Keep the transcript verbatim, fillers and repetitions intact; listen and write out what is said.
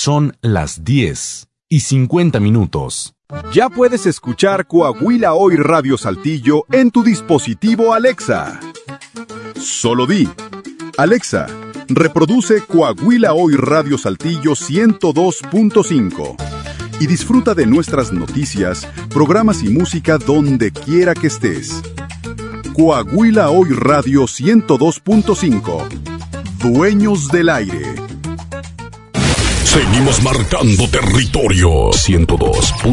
Son las diez y cincuenta minutos. Ya puedes escuchar Coahuila Hoy Radio Saltillo en tu dispositivo Alexa. Solo di: Alexa, reproduce Coahuila Hoy Radio Saltillo ciento dos punto cinco y disfruta de nuestras noticias, programas y música donde quiera que estés. Coahuila Hoy Radio ciento dos punto cinco. Dueños del aire. Seguimos marcando territorio. ciento dos punto cinco.